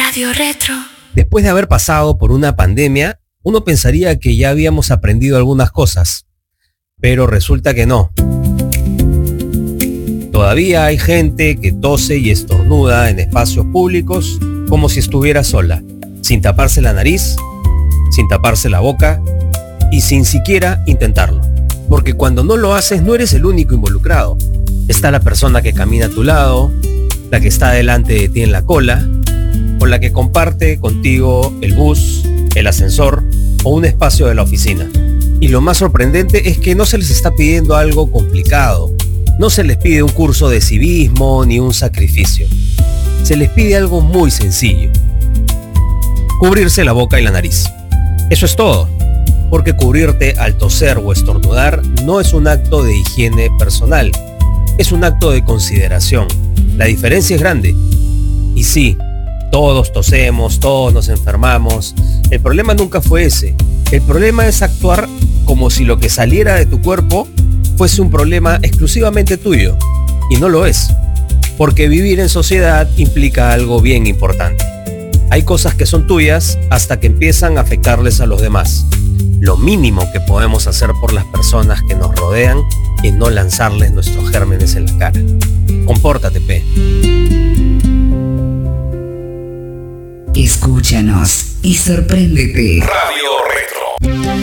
Radio Retro. Después de haber pasado por una pandemia, uno pensaría que ya habíamos aprendido algunas cosas, pero resulta que no. Todavía hay gente que tose y estornuda en espacios públicos como si estuviera sola, sin taparse la nariz, sin taparse la boca y sin siquiera intentarlo. Porque cuando no lo haces no eres el único involucrado. Está la persona que camina a tu lado, la que está delante de ti en la cola, o la que comparte contigo el bus, el ascensor o un espacio de la oficina. Y lo más sorprendente es que no se les está pidiendo algo complicado. No se les pide un curso de civismo ni un sacrificio. Se les pide algo muy sencillo: cubrirse la boca y la nariz. Eso es todo, porque cubrirte al toser o estornudar no es un acto de higiene personal, es un acto de consideración. La diferencia es grande. Y sí, todos tosemos, todos nos enfermamos. El problema nunca fue ese. El problema es actuar como si lo que saliera de tu cuerpo fuese un problema exclusivamente tuyo. Y no lo es, porque vivir en sociedad implica algo bien importante. Hay cosas que son tuyas hasta que empiezan a afectarles a los demás. Lo mínimo que podemos hacer por las personas que nos rodean es no lanzarles nuestros gérmenes en la cara. Compórtate, P. Escúchanos y sorpréndete. Radio Retro.